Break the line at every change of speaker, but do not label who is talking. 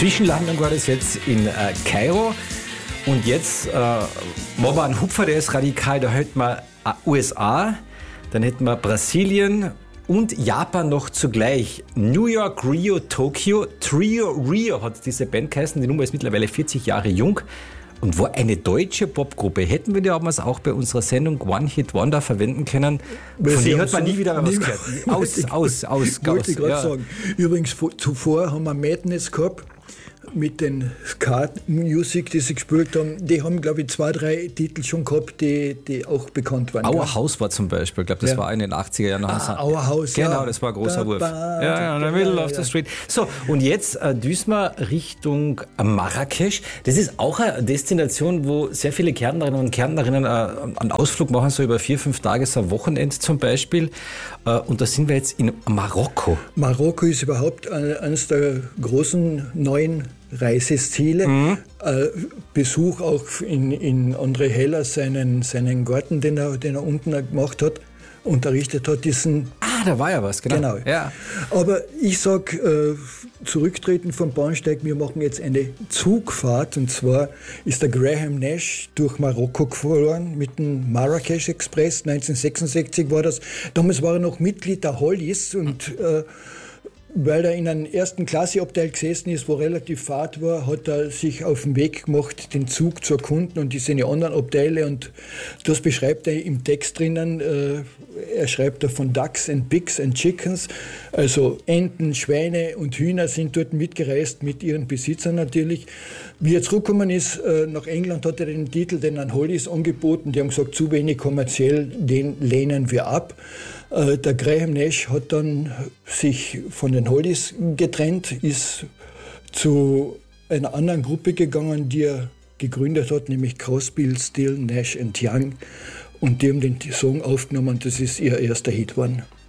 Zwischenlandung war das jetzt in Kairo. Und jetzt machen wir einen Hupfer, der ist radikal. Da hätten wir USA, dann hätten wir Brasilien und Japan noch zugleich. New York, Rio, Tokio. Trio Rio hat diese Band geheißen. Die Nummer ist mittlerweile 40 Jahre jung und war eine deutsche Popgruppe. Hätten wir damals auch bei unserer Sendung One Hit Wonder verwenden können. Von denen hat man nie wieder was gehört. Aus.
Wollte ich gerade sagen. Übrigens, zuvor haben wir Madness gehabt mit den Ska-Musik, die sie gespielt haben. Die haben, glaube ich, 2, 3 Titel schon gehabt, die auch bekannt waren.
Our House war zum Beispiel, ich glaube, das war in den 80er Jahren.
Our House,
genau,
ja.
Das war ein großer Wurf. Ja, in the middle of the street. So, und jetzt düsen wir Richtung Marrakesch. Das ist auch eine Destination, wo sehr viele Kärntnerinnen und Kärntnerinnen einen Ausflug machen, so über 4-5 Tage, so ein Wochenende zum Beispiel. Und da sind wir jetzt in Marokko.
Marokko ist überhaupt eines der großen neuen Reiseziele. Besuch auch in André Heller, seinen Garten, den er unten gemacht hat, unterrichtet hat.
Da war ja was, genau.
Ja. Aber ich sage, zurücktreten vom Bahnsteig, wir machen jetzt eine Zugfahrt, und zwar ist der Graham Nash durch Marokko gefahren mit dem Marrakesch Express, 1966 war das. Damals war er noch Mitglied der Hollies und weil er in einem ersten-Klasse-Abteil gesessen ist, wo relativ Fahrt war, hat er sich auf den Weg gemacht, den Zug zu erkunden und seine anderen Abteile. Und das beschreibt er im Text drinnen. Er schreibt da von Ducks and Pigs and Chickens. Also Enten, Schweine und Hühner sind dort mitgereist, mit ihren Besitzern natürlich. Wie er zurückgekommen ist nach England, hat er den Titel den Hollies angeboten. Die haben gesagt, zu wenig kommerziell, den lehnen wir ab. Der Graham Nash hat dann sich von den Hollies getrennt, ist zu einer anderen Gruppe gegangen, die er gegründet hat, nämlich Crosby, Still, Nash & Young. Und die haben den Song aufgenommen und das ist ihr erster Hit geworden.